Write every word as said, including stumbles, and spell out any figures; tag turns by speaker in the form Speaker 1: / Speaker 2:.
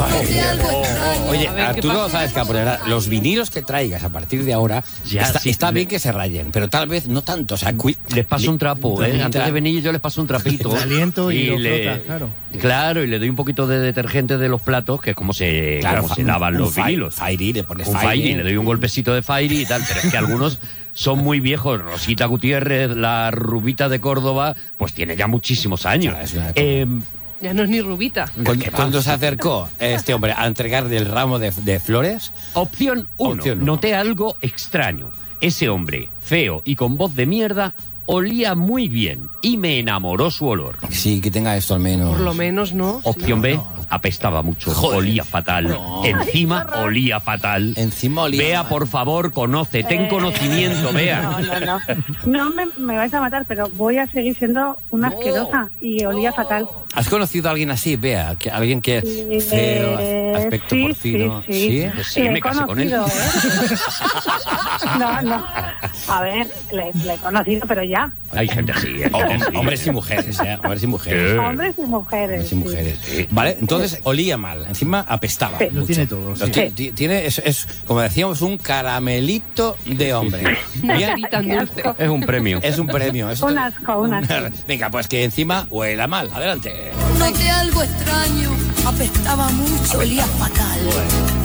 Speaker 1: Oye, Arturo, sabes que los vinilos que traigas a partir de ahora, ya, está, sí, está bien que se rayen, pero tal vez no tanto. O sea,
Speaker 2: les paso un trapo, ¿eh? Antes de venir yo les paso un trapito.
Speaker 3: El aliento y, y lo
Speaker 2: le,
Speaker 3: frota, claro.
Speaker 2: Claro, y le doy un poquito de detergente de los platos, que es como se, claro, como se lavan los
Speaker 1: fi
Speaker 2: vinilos.
Speaker 1: Fairy, le pones
Speaker 2: un Fairy, le doy un golpecito de Fairy y tal, pero es que algunos son muy viejos. Rosita Gutiérrez, la rubita de Córdoba, pues tiene ya muchísimos años. Claro,
Speaker 4: eh, ya no es ni rubita.
Speaker 1: Cuando, cuando se acercó este hombre a entregarle el ramo de, de flores...
Speaker 2: Opción uno, noté algo extraño. Ese hombre, feo y con voz de mierda, olía muy bien y me enamoró su olor.
Speaker 1: Sí, que tenga esto al menos.
Speaker 4: Por lo menos, ¿no?
Speaker 2: Opción
Speaker 4: sí.
Speaker 2: B,
Speaker 4: no.
Speaker 2: apestaba mucho,
Speaker 1: Joder.
Speaker 2: olía fatal. No. Encima
Speaker 5: Ay,
Speaker 2: olía fatal.
Speaker 1: Encima olía
Speaker 2: Bea,
Speaker 1: mal.
Speaker 2: por favor, conoce, ten eh, conocimiento, Bea.
Speaker 5: No, no, no. No me, me vais a matar, pero voy a seguir siendo una asquerosa y olía fatal.
Speaker 1: ¿Has conocido a alguien así, Bea? Que, alguien que
Speaker 5: sí,
Speaker 1: feo, aspecto
Speaker 5: sí,
Speaker 1: porcino.
Speaker 5: Sí, sí.
Speaker 1: ¿Sí?
Speaker 2: Pues sí, me casé con él.
Speaker 5: ¿eh? No, no. A ver, le, le he conocido, pero ya.
Speaker 2: Hay gente así. ¿eh?
Speaker 1: Hombres, hombres y mujeres, ¿eh? Hombres y mujeres.
Speaker 5: ¿Qué? Hombres y mujeres.
Speaker 1: Hombres y mujeres. Sí. Vale, entonces olía mal. Encima apestaba.
Speaker 5: Sí.
Speaker 3: Lo tiene todo. Sí.
Speaker 5: Sí.
Speaker 1: Tiene, es, es, como decíamos, un caramelito de hombre.
Speaker 4: Bien. Dulce.
Speaker 2: Es un premio.
Speaker 1: Es un premio. Es
Speaker 5: un asco, un asco.
Speaker 1: Venga, pues que encima huela mal. Adelante.
Speaker 6: Noté algo extraño, apestaba mucho, olía fatal.
Speaker 1: Bueno.